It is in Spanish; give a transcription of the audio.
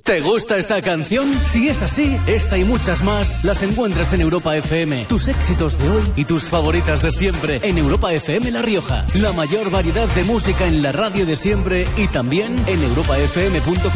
¿Te gusta esta canción? Si es así, esta y muchas más las encuentras en Europa FM. Tus éxitos de hoy y tus favoritas de siempre en Europa FM La Rioja. La mayor variedad de música en la radio de siempre y también en europafm.com.